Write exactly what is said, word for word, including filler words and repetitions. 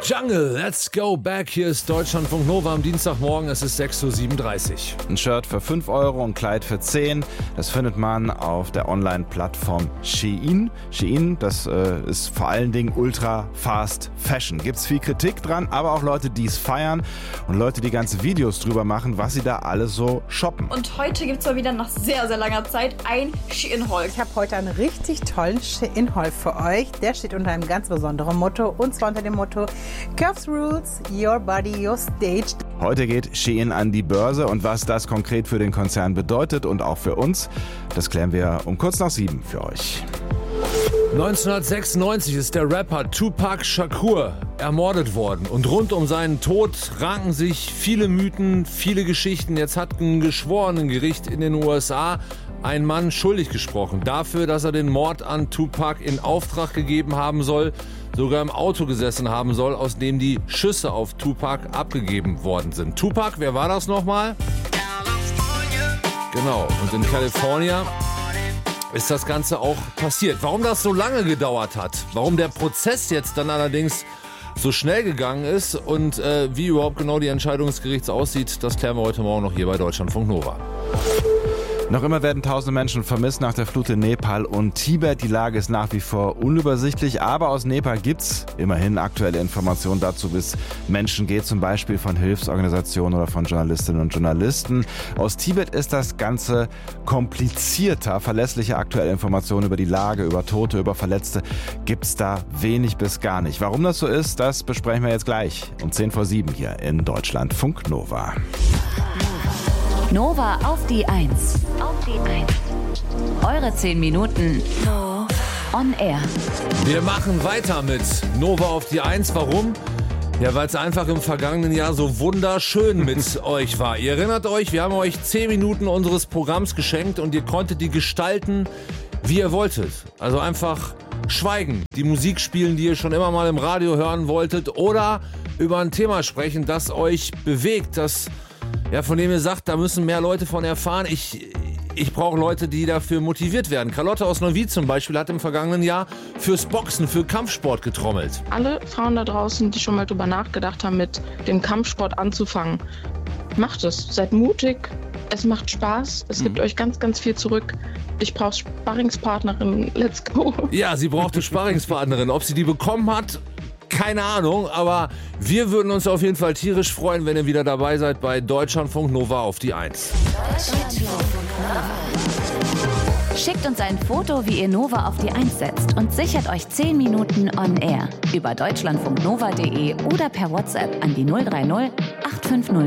Jungle, let's go back. Hier ist Deutschlandfunk Nova am Dienstagmorgen. Es ist sechs Uhr siebenunddreißig. Ein Shirt für fünf Euro, ein Kleid für zehn. Das findet man auf der Online-Plattform Shein. Shein, das äh, ist vor allen Dingen ultra fast Fashion. Gibt's viel Kritik dran, aber auch Leute, die es feiern und Leute, die ganze Videos drüber machen, was sie da alles so shoppen. Und heute gibt's mal wieder nach sehr, sehr langer Zeit ein Shein-Haul. Ich habe heute einen richtig tollen Shein-Haul für euch. Der steht unter einem ganz besonderen Motto, und zwar unter dem Motto Curves Rules, Your Body, Your Stage. Heute geht Shein an die Börse und was das konkret für den Konzern bedeutet und auch für uns, das klären wir um kurz nach sieben für euch. neunzehnhundertsechsundneunzig ist der Rapper Tupac Shakur ermordet worden. Und rund um seinen Tod ranken sich viele Mythen, viele Geschichten. Jetzt hat ein Geschworenengericht in den U S A einen Mann schuldig gesprochen. Dafür, dass er den Mord an Tupac in Auftrag gegeben haben soll, sogar im Auto gesessen haben soll, aus dem die Schüsse auf Tupac abgegeben worden sind. Tupac, wer war das nochmal? Genau, und in Kalifornien ist das Ganze auch passiert. Warum das so lange gedauert hat, warum der Prozess jetzt dann allerdings so schnell gegangen ist und äh, wie überhaupt genau die Entscheidung des Gerichts aussieht, das klären wir heute Morgen noch hier bei Deutschlandfunk Nova. Noch immer werden tausende Menschen vermisst nach der Flut in Nepal und Tibet. Die Lage ist nach wie vor unübersichtlich, aber aus Nepal gibt's immerhin aktuelle Informationen dazu, wie es Menschen geht, zum Beispiel von Hilfsorganisationen oder von Journalistinnen und Journalisten. Aus Tibet ist das Ganze komplizierter. Verlässliche aktuelle Informationen über die Lage, über Tote, über Verletzte gibt's da wenig bis gar nicht. Warum das so ist, das besprechen wir jetzt gleich um zehn vor sieben hier in Deutschlandfunk Nova. Nova auf die Eins. Auf die Eins. Eure zehn Minuten on air. Wir machen weiter mit Nova auf die Eins. Warum? Ja, weil es einfach im vergangenen Jahr so wunderschön mit euch war. Ihr erinnert euch, wir haben euch zehn Minuten unseres Programms geschenkt und ihr konntet die gestalten, wie ihr wolltet. Also einfach schweigen, die Musik spielen, die ihr schon immer mal im Radio hören wolltet, oder über ein Thema sprechen, das euch bewegt, das ja, von dem ihr sagt, da müssen mehr Leute von erfahren. Ich, ich brauche Leute, die dafür motiviert werden. Carlotta aus Neuwied zum Beispiel hat im vergangenen Jahr fürs Boxen, für Kampfsport getrommelt. Alle Frauen da draußen, die schon mal drüber nachgedacht haben, mit dem Kampfsport anzufangen, macht es. Seid mutig. Es macht Spaß. Es gibt mhm. euch ganz, ganz viel zurück. Ich brauche Sparringspartnerin. Let's go. Ja, sie brauchte Sparringspartnerin. Ob sie die bekommen hat, keine Ahnung, aber wir würden uns auf jeden Fall tierisch freuen, wenn ihr wieder dabei seid bei Deutschlandfunk Nova auf die Eins. Schickt uns ein Foto, wie ihr Nova auf die Eins setzt, und sichert euch zehn Minuten on air über deutschlandfunknova punkt de oder per WhatsApp an die null drei null acht fünf null